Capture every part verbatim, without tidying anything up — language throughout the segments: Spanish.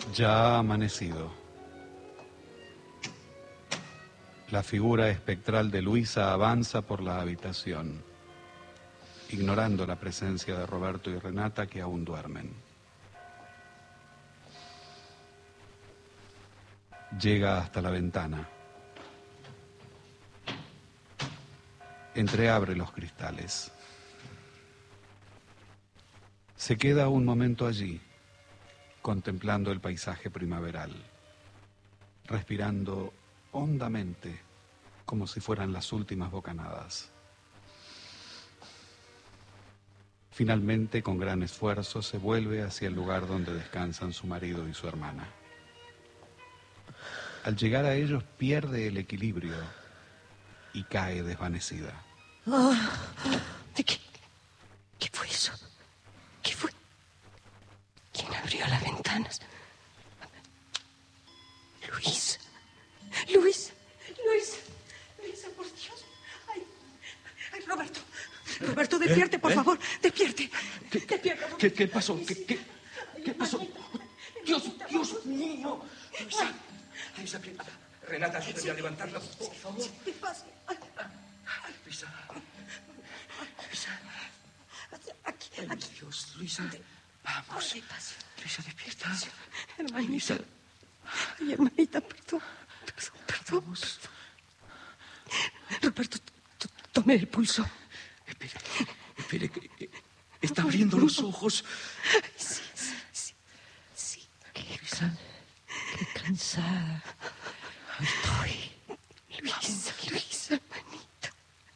Ya ha amanecido. La figura espectral de Luisa avanza por la habitación, ignorando la presencia de Roberto y Renata, que aún duermen. Llega hasta la ventana. Entreabre los cristales. Se queda un momento allí, contemplando el paisaje primaveral, respirando hondamente, como si fueran las últimas bocanadas. Finalmente, con gran esfuerzo, se vuelve hacia el lugar donde descansan su marido y su hermana. Al llegar a ellos, pierde el equilibrio y cae desvanecida. Oh, ¿qué, ¿Qué fue eso? ¿Qué fue? ¿Quién abrió las ventanas? Luis. Luis. Luis. Luisa, por Dios. Ay, ay, Roberto. Roberto, despierte, por ¿Eh? favor. Despierte. ¿Qué, Despierte. ¿qué, qué pasó? ¿Qué, qué, qué pasó? Dios, Dios mío. Luisa. Luisa, que... Renata, ayúdame a levantarla, por favor. Despacio. Luisa. Luisa. Aquí, Ay, aquí. Dios, Luisa. Vamos. Despacio. Luisa, despierta. Hermanita. Luisa. Ay, hermanita, perdón. Perdón, perdón. Vamos. Roberto, t- tome el pulso. Espere, espere, que que está abriendo los ojos. Sí, sí, sí. Sí. Luisa. Qué cansada estoy. Luisa, Luisa, hermanita.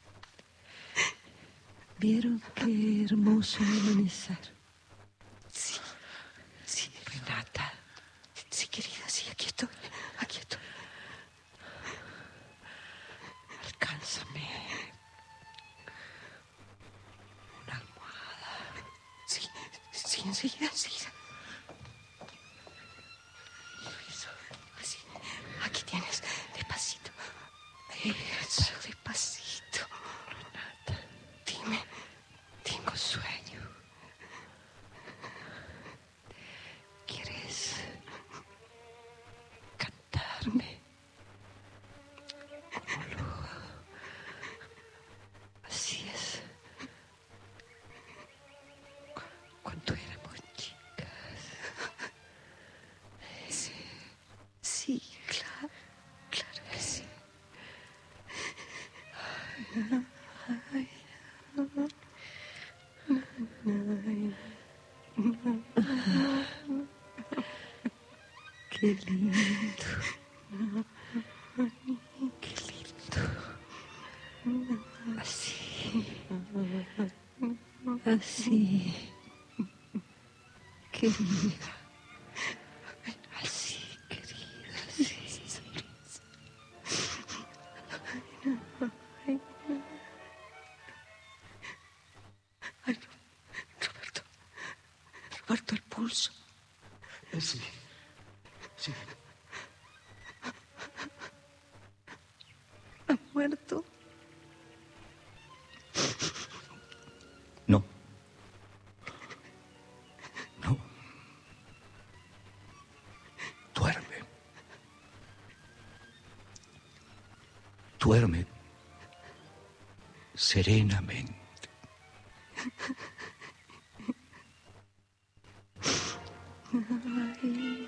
¿Vieron qué hermoso amanecer? Sí, sí. Renata. Sí, querida, sí, aquí estoy. Aquí estoy. Alcánzame una almohada. Sí, sí, enseguida, enseguida. Así, aquí tienes, despacito. Eso, despacito. Renata, dime, tengo sueño. ¿Quieres cantarme? Como lo... Así es. Cu- Cuando éramos chicas. Sí, sí, claro, claro que sí. Ay, qué lindo. Qué lindo. Así. Así. Querida. Así, querida. Así. Ay, Roberto. Roberto, el pulso. Sí. Sí. ¿Ha muerto? No. No. Duerme. Duerme serenamente. Ay.